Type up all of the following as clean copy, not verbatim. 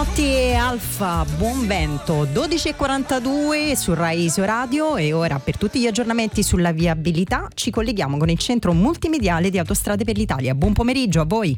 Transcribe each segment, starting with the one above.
Gatti e Alfa, buon vento, 12.42 su Rai Iso Radio. E ora, per tutti gli aggiornamenti sulla viabilità, ci colleghiamo con il centro multimediale di Autostrade per l'Italia. Buon pomeriggio a voi.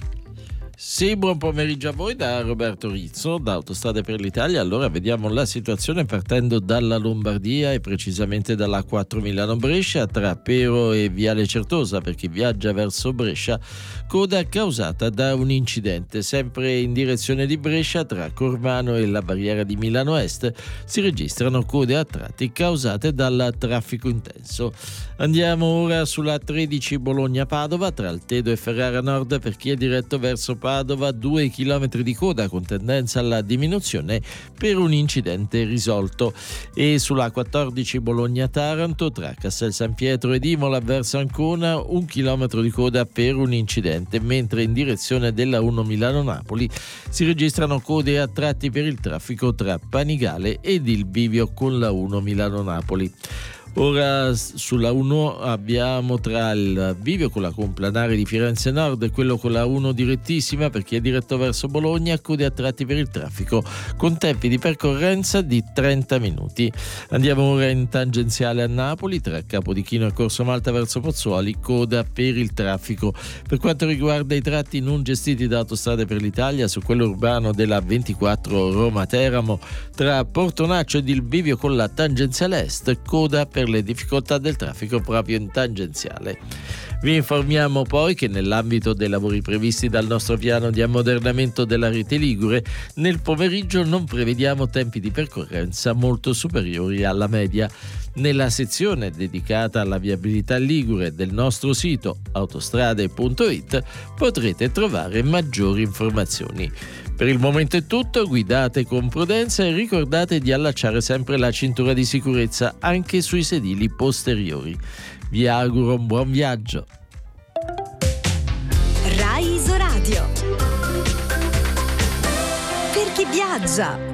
Sì, buon pomeriggio a voi da Roberto Rizzo, da Autostrade per l'Italia. Allora vediamo la situazione partendo dalla Lombardia e precisamente dalla A4 Milano-Brescia tra Pero e Viale Certosa. Per chi viaggia verso Brescia, coda causata da un incidente. Sempre in direzione di Brescia, tra Cormano e la barriera di Milano Est, si registrano code a tratti causate dal traffico intenso. Andiamo ora sulla 13 Bologna-Padova tra Altedo e Ferrara Nord. Per chi è diretto verso Padova, 2 chilometri di coda con tendenza alla diminuzione per un incidente risolto. E sulla 14 Bologna-Taranto tra Castel San Pietro ed Imola verso Ancona, 1 chilometro di coda per un incidente, mentre in direzione della 1 Milano-Napoli si registrano code a tratti per il traffico tra Panigale ed il bivio con la 1 Milano-Napoli. Ora sulla 1 abbiamo tra il bivio con la complanare di Firenze Nord e quello con la 1 direttissima per chi è diretto verso Bologna, code a tratti per il traffico con tempi di percorrenza di 30 minuti. Andiamo ora in tangenziale a Napoli tra Capodichino e Corso Malta verso Pozzuoli, coda per il traffico. Per quanto riguarda i tratti non gestiti da Autostrade per l'Italia, su quello urbano della 24 Roma-Teramo tra Portonaccio ed il bivio con la tangenziale est, coda per le difficoltà del traffico proprio in tangenziale. Vi informiamo poi che nell'ambito dei lavori previsti dal nostro piano di ammodernamento della rete ligure, nel pomeriggio non prevediamo tempi di percorrenza molto superiori alla media. Nella sezione dedicata alla viabilità ligure del nostro sito autostrade.it potrete trovare maggiori informazioni. Per il momento è tutto, guidate con prudenza e ricordate di allacciare sempre la cintura di sicurezza anche sui sedili posteriori. Vi auguro un buon viaggio. Rai Iso Radio. Per chi viaggia.